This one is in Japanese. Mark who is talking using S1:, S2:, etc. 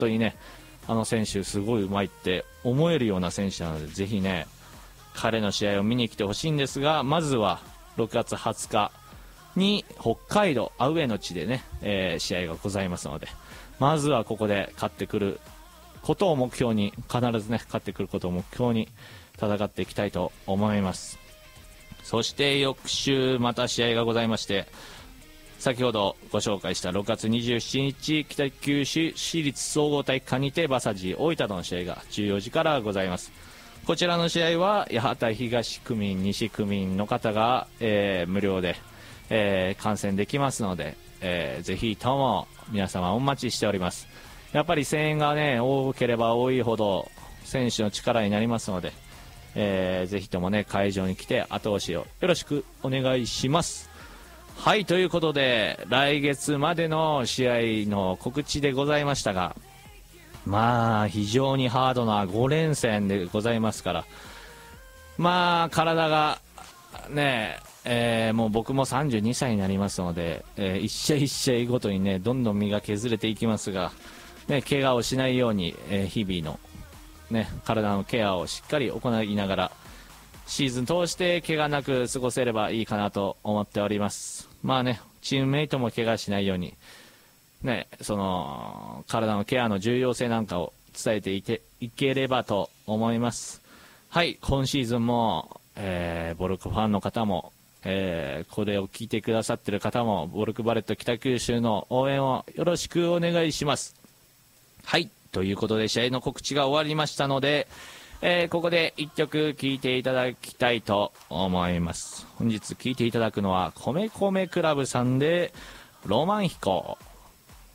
S1: 当にね、あの選手すごい上手いって思えるような選手なので、ぜひね彼の試合を見に来てほしいんですが、まずは6月20日に北海道アウェーの地でね、試合がございますので、まずはここで勝ってくることを目標に、必ずね勝ってくることを目標に戦っていきたいと思います。そして翌週また試合がございまして、先ほどご紹介した6月27日北九州市立総合体育館にて馬サジ大分との試合が14時からございます。こちらの試合は八幡東区民西区民の方が、無料で、観戦できますので、ぜひとも皆様お待ちしております。やっぱり声援がね多ければ多いほど選手の力になりますので、ぜひともね会場に来て後押しをよろしくお願いします。はい、ということで来月までの試合の告知でございましたが、まあ非常にハードな5連戦でございますから、まあ体がねもう僕も32歳になりますので、一試合一試合ごとにねどんどん身が削れていきますが、ね、怪我をしないように、日々の、ね、体のケアをしっかり行いながらシーズン通して怪我なく過ごせればいいかなと思っております。まあね、チームメイトも怪我しないように、ね、その体のケアの重要性なんかを伝えていければと思います。はい、今シーズンも、ボルクファンの方も、これを聞いてくださっている方もボルクバレット北九州の応援をよろしくお願いします。はい、ということで試合の告知が終わりましたので、ここで1曲聴いていただきたいと思います。本日聴いていただくのは米米クラブさんでロマン飛行。